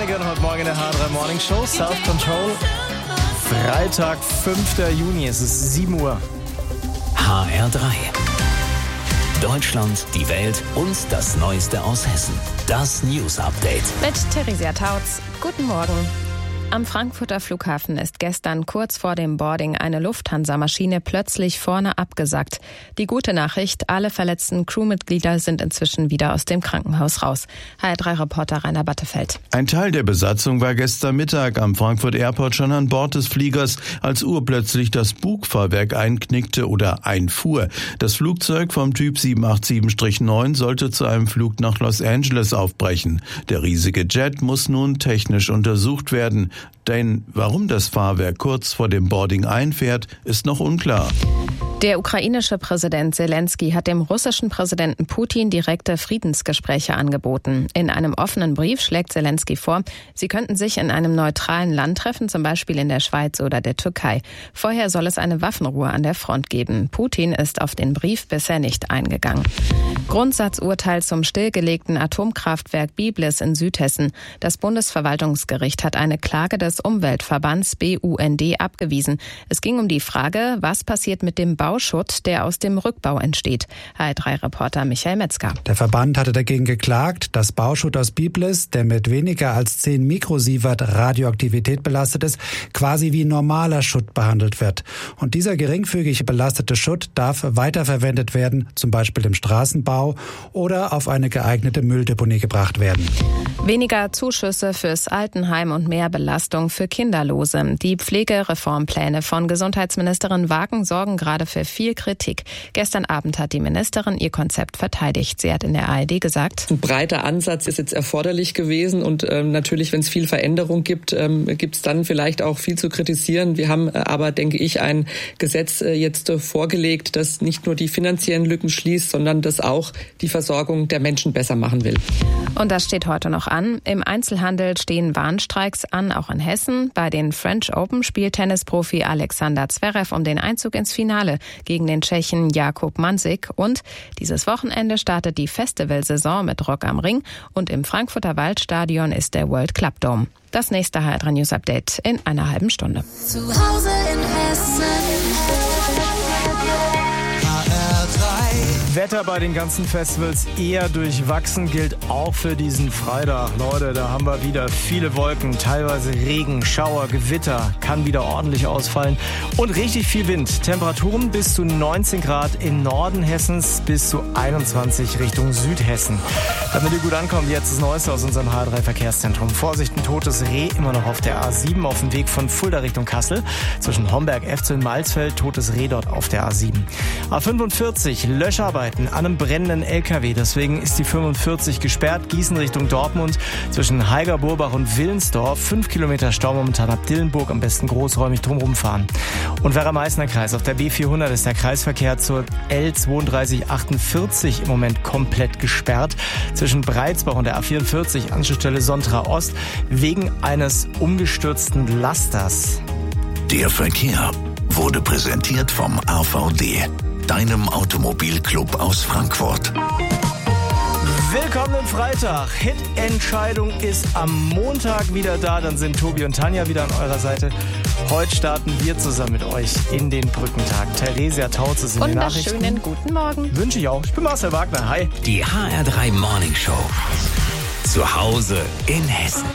Morgen, heute Morgen in der H3 Morning Show, Self-Control. Freitag, 5. Juni, es ist 7 Uhr. HR3. Deutschland, die Welt und das Neueste aus Hessen. Das News Update. Mit Theresia Tautz. Guten Morgen. Am Frankfurter Flughafen ist gestern kurz vor dem Boarding eine Lufthansa-Maschine plötzlich vorne abgesackt. Die gute Nachricht, alle verletzten Crewmitglieder sind inzwischen wieder aus dem Krankenhaus raus. HR3-Reporter Rainer Battefeld. Ein Teil der Besatzung war gestern Mittag am Frankfurt Airport schon an Bord des Fliegers, als urplötzlich das Bugfahrwerk einknickte oder einfuhr. Das Flugzeug vom Typ 787-9 sollte zu einem Flug nach Los Angeles aufbrechen. Der riesige Jet muss nun technisch untersucht werden. Denn warum das Fahrwerk kurz vor dem Boarding einfährt, ist noch unklar. Der ukrainische Präsident Zelensky hat dem russischen Präsidenten Putin direkte Friedensgespräche angeboten. In einem offenen Brief schlägt Zelensky vor, sie könnten sich in einem neutralen Land treffen, zum Beispiel in der Schweiz oder der Türkei. Vorher soll es eine Waffenruhe an der Front geben. Putin ist auf den Brief bisher nicht eingegangen. Grundsatzurteil zum stillgelegten Atomkraftwerk Biblis in Südhessen. Das Bundesverwaltungsgericht hat eine Klage des Umweltverbands BUND abgewiesen. Es ging um die Frage, was passiert mit dem Bauschutt, der aus dem Rückbau entsteht. HR3-Reporter Michael Metzger. Der Verband hatte dagegen geklagt, dass Bauschutt aus Biblis, der mit weniger als 10 Mikrosievert Radioaktivität belastet ist, quasi wie normaler Schutt behandelt wird. Und dieser geringfügig belastete Schutt darf weiterverwendet werden, zum Beispiel im Straßenbau, oder auf eine geeignete Mülldeponie gebracht werden. Weniger Zuschüsse fürs Altenheim und mehr Belastung für Kinderlose. Die Pflegereformpläne von Gesundheitsministerin Wagen sorgen gerade für viel Kritik. Gestern Abend hat die Ministerin ihr Konzept verteidigt. Sie hat in der ARD gesagt: Ein breiter Ansatz ist jetzt erforderlich gewesen und natürlich, wenn es viel Veränderung gibt, gibt es dann vielleicht auch viel zu kritisieren. Wir haben aber, denke ich, ein Gesetz jetzt vorgelegt, das nicht nur die finanziellen Lücken schließt, sondern das auch die Versorgung der Menschen besser machen will. Und das steht heute noch an. Im Einzelhandel stehen Warnstreiks an, auch in Hessen. Bei den French Open spielt Tennisprofi Alexander Zverev um den Einzug ins Finale gegen den Tschechen Jakub Mansik. Und dieses Wochenende startet die Festivalsaison mit Rock am Ring. Und im Frankfurter Waldstadion ist der World Club Dome. Das nächste HR3 News Update in einer halben Stunde. Zu Hause in Hessen. Wetter bei den ganzen Festivals eher durchwachsen, gilt auch für diesen Freitag. Leute, da haben wir wieder viele Wolken, teilweise Regen, Schauer, Gewitter, kann wieder ordentlich ausfallen und richtig viel Wind. Temperaturen bis zu 19 Grad im Norden Hessens, bis zu 21 Richtung Südhessen. Damit ihr gut ankommt, jetzt das Neueste aus unserem H3-Verkehrszentrum. Vorsicht, ein totes Reh immer noch auf der A7 auf dem Weg von Fulda Richtung Kassel. Zwischen Homberg, Efzeln, Malsfeld, totes Reh dort auf der A7. A45, Löscharbeiten an einem brennenden LKW. Deswegen ist die 45 gesperrt. Gießen Richtung Dortmund zwischen Heiger, Burbach und Willensdorf. 5 Kilometer Stau momentan ab Dillenburg. Am besten großräumig drumherum fahren. Und Werra-Meißner Kreis. Auf der B400 ist der Kreisverkehr zur L3248 im Moment komplett gesperrt. Zwischen Breitsbach und der A44 Anschlussstelle Sontra Ost wegen eines umgestürzten Lasters. Der Verkehr wurde präsentiert vom AVD, deinem Automobilclub aus Frankfurt. Willkommen im Freitag. Hit-Entscheidung ist am Montag wieder da. Dann sind Tobi und Tanja wieder an eurer Seite. Heute starten wir zusammen mit euch in den Brückentag. Theresia Tautz ist in den Nachrichten. Wunderschönen guten Morgen. Wünsche ich auch. Ich bin Marcel Wagner. Hi. Die HR3 Morning Show. Zu Hause in Hessen.